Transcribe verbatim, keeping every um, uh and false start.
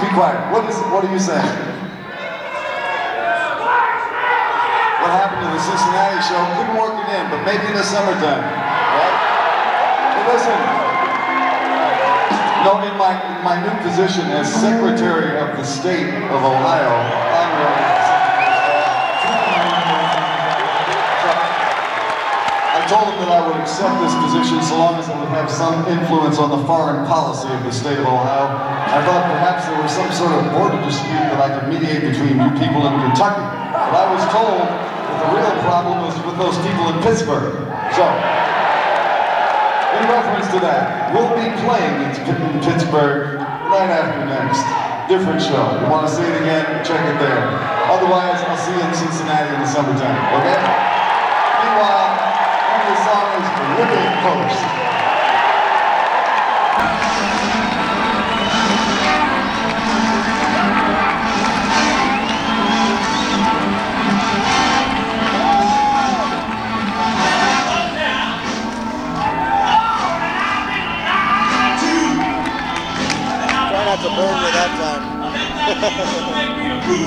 be quiet. What is? What are you saying? What happened to the Cincinnati show? Couldn't work it in, but maybe in the summertime, right? But listen. No, in my in my new position as Secretary of the State of Ohio, honorary. I told him that I would accept this position so long as it would have some influence on the foreign policy of the state of Ohio. I thought perhaps there was some sort of border dispute that I could mediate between you people in Kentucky. But I was told that the real problem was with those people in Pittsburgh. So, in reference to that, we'll be playing in Pittsburgh right after next. Different show. You want to see it again? Check it there. Otherwise, I'll see you in Cincinnati in the summertime. Okay? Meanwhile, the song is Ripping Post. Try not to burn me that time.